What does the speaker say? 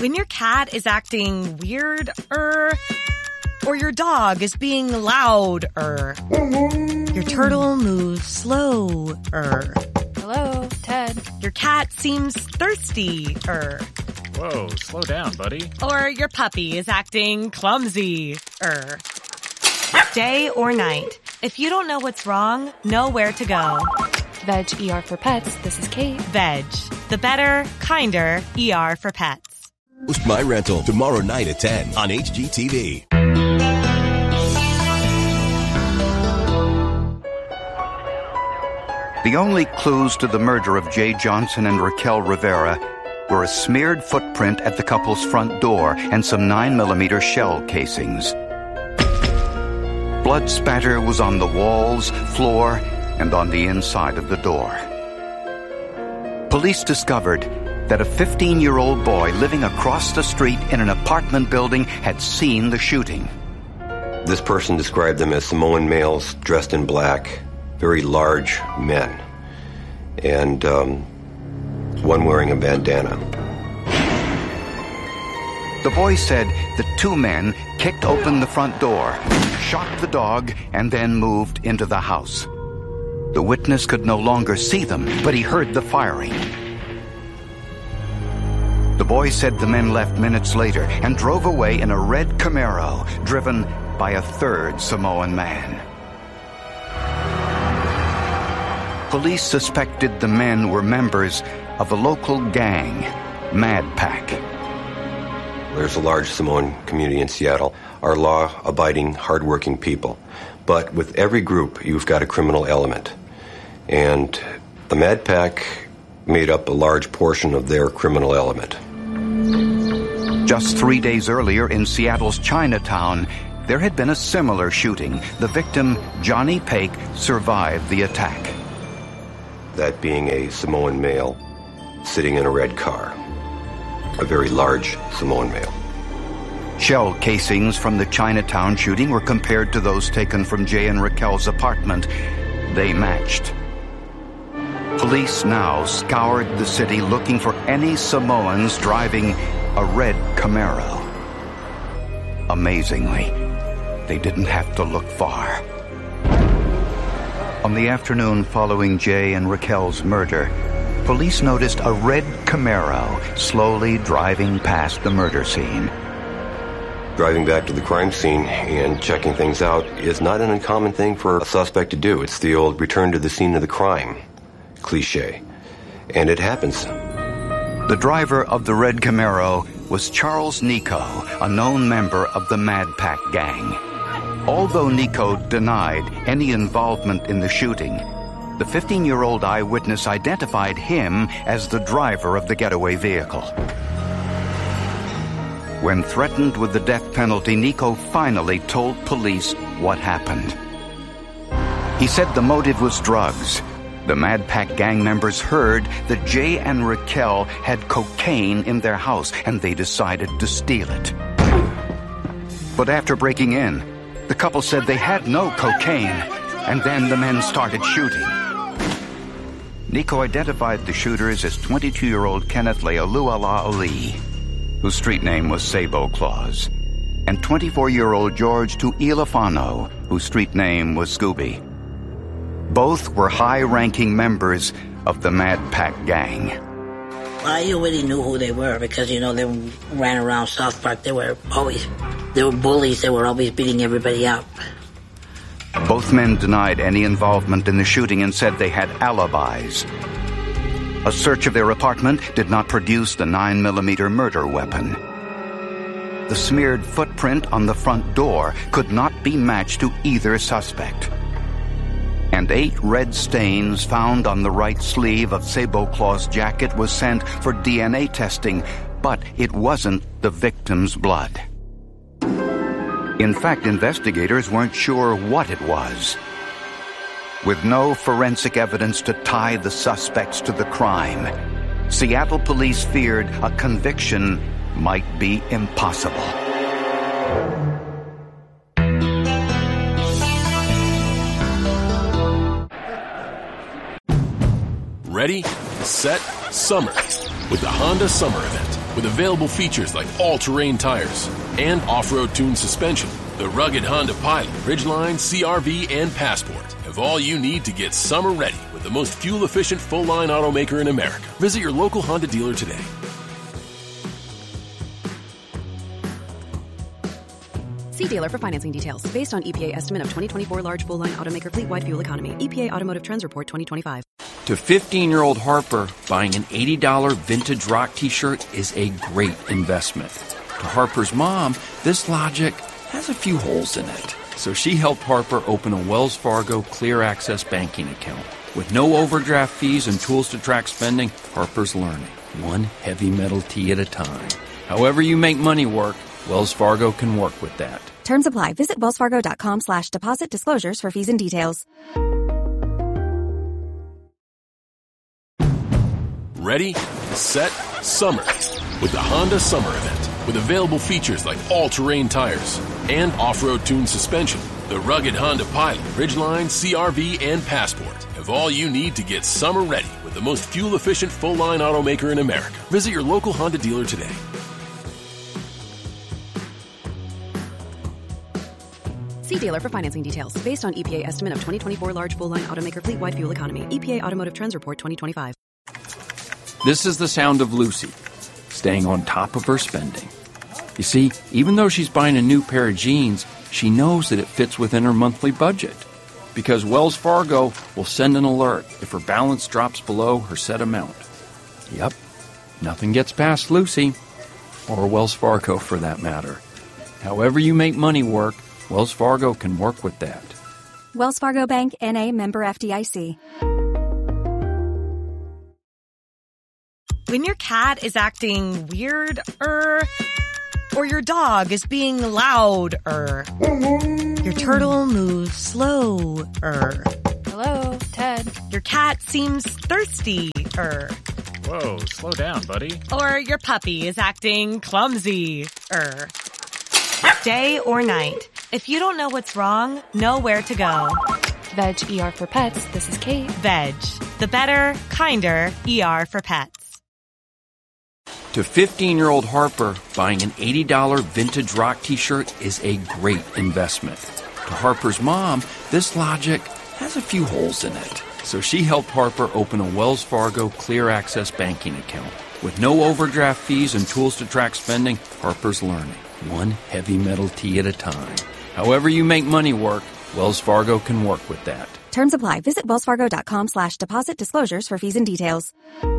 When your cat is acting weird, or your dog is being loud, your turtle moves slow, Hello, Ted. Your cat seems thirsty, Whoa, slow down, buddy. or your puppy is acting clumsy, Day or night, if you don't know what's wrong, know where to go. Veg ER for Pets. This is Kate. Veg, the better, kinder ER for pets. Post My Rental tomorrow night at 10 on HGTV. The only clues to the murder of Jay Johnson and Raquel Rivera were a smeared footprint at the couple's front door and some 9mm shell casings. Blood spatter was on the walls, floor, and on the inside of the door. Police discovered that a 15-year-old boy living across the street in an apartment building had seen the shooting. This person described them as Samoan males dressed in black, very large men, and one wearing a bandana. The boy said the two men kicked open the front door, shot the dog, and then moved into the house. The witness could no longer see them, but he heard the firing. The boy said the men left minutes later and drove away in a red Camaro, driven by a third Samoan man. Police suspected the men were members of a local gang, Mad Pack. There's a large Samoan community in Seattle, are law-abiding, hardworking people. But with every group, you've got a criminal element. And the Mad Pack made up a large portion of their criminal element. Just 3 days earlier in Seattle's Chinatown, there had been a similar shooting. The victim, Johnny Pake, survived the attack. That being a Samoan male sitting in a red car. A very large Samoan male. Shell casings from the Chinatown shooting were compared to those taken from Jay and Raquel's apartment. They matched. Police now scoured the city looking for any Samoans driving a red Camaro. Amazingly, they didn't have to look far. On the afternoon following Jay and Raquel's murder, police noticed a red Camaro slowly driving past the murder scene. Driving back to the crime scene and checking things out is not an uncommon thing for a suspect to do. It's the old return to the scene of the crime cliche. And it happens. The driver of the red Camaro was Charles Nico, a known member of the Mad Pack gang. Although Nico denied any involvement in the shooting, the 15-year-old eyewitness identified him as the driver of the getaway vehicle. When threatened with the death penalty, Nico finally told police what happened. He said the motive was drugs. The Mad Pack gang members heard that Jay and Raquel had cocaine in their house, and they decided to steal it. But after breaking in, the couple said they had no cocaine, and then the men started shooting. Nico identified the shooters as 22-year-old Kenneth Leoluala Ali, whose street name was Sabo Claus, and 24-year-old George Tuilafano, whose street name was Scooby. Both were high-ranking members of the Mad Pack gang. I already knew who they were because, they ran around South Park. They were bullies. They were always beating everybody up. Both men denied any involvement in the shooting and said they had alibis. A search of their apartment did not produce the 9mm murder weapon. The smeared footprint on the front door could not be matched to either suspect. And 8 red stains found on the right sleeve of Sabo Claus' jacket was sent for DNA testing, but it wasn't the victim's blood. In fact, investigators weren't sure what it was. With no forensic evidence to tie the suspects to the crime, Seattle police feared a conviction might be impossible. Ready, set, summer with the Honda Summer Event. With available features like all-terrain tires and off-road tuned suspension, the rugged Honda Pilot, Ridgeline, CR-V, and Passport have all you need to get summer ready with the most fuel-efficient full-line automaker in America. Visit your local Honda dealer today. See dealer for financing details. Based on EPA estimate of 2024 large full-line automaker fleet-wide fuel economy. EPA Automotive Trends Report 2025. To 15-year-old Harper, buying an $80 vintage rock t-shirt is a great investment. To Harper's mom, this logic has a few holes in it. So she helped Harper open a Wells Fargo Clear Access banking account. With no overdraft fees and tools to track spending, Harper's learning, one heavy metal tee at a time. However you make money work, Wells Fargo can work with that. Terms apply. Visit wellsfargo.com/deposit disclosures for fees and details. Ready, set, summer with the Honda Summer Event. With available features like all-terrain tires and off-road tuned suspension, the rugged Honda Pilot, Ridgeline, CR-V, and Passport have all you need to get summer ready with the most fuel-efficient full-line automaker in America. Visit your local Honda dealer today. See dealer for financing details. Based on EPA estimate of 2024 large full-line automaker fleet-wide fuel economy. EPA Automotive Trends Report 2025. This is the sound of Lucy, staying on top of her spending. You see, even though she's buying a new pair of jeans, she knows that it fits within her monthly budget. Because Wells Fargo will send an alert if her balance drops below her set amount. Yep, nothing gets past Lucy, or Wells Fargo for that matter. However you make money work, Wells Fargo can work with that. Wells Fargo Bank, N.A., member FDIC. When your cat is acting weird, or your dog is being loud, your turtle moves slow, Hello, Ted. your cat seems thirsty, Whoa, slow down, buddy. or your puppy is acting clumsy, Day or night, if you don't know what's wrong, know where to go. Veg ER for Pets, this is Kate. Veg, the better, kinder ER for pets. To 15-year-old Harper, buying an $80 vintage rock t-shirt is a great investment. To Harper's mom, this logic has a few holes in it. So she helped Harper open a Wells Fargo Clear Access banking account. With no overdraft fees and tools to track spending, Harper's learning, one heavy metal tee at a time. However you make money work, Wells Fargo can work with that. Terms apply. Visit wellsfargo.com/deposit disclosures for fees and details.